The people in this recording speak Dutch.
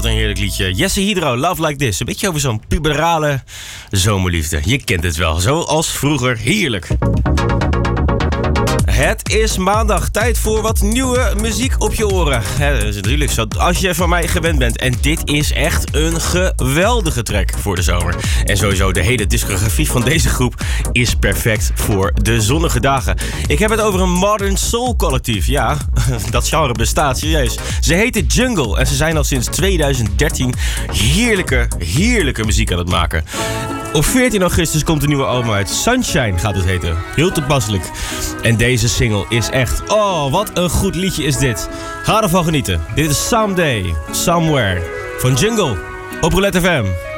wat een heerlijk liedje. Jesse Hydro, Love Like This. Een beetje over zo'n puberale zomerliefde. Je kent het wel, zoals vroeger. Heerlijk. Het is maandag, tijd voor wat nieuwe muziek op je oren. Dat is natuurlijk zo, als je van mij gewend bent. En dit is echt een geweldige track voor de zomer. En sowieso de hele discografie van deze groep is perfect voor de zonnige dagen. Ik heb het over een modern soul collectief. Ja, dat genre bestaat serieus. Ze heten Jungle en ze zijn al sinds 2013 heerlijke muziek aan het maken. Op 14 augustus komt een nieuwe album uit. Sunshine gaat het heten. Heel toepasselijk. En deze single is echt... Oh, wat een goed liedje is dit. Ga ervan genieten. Dit is Someday, Somewhere van Jungle op Roulette FM.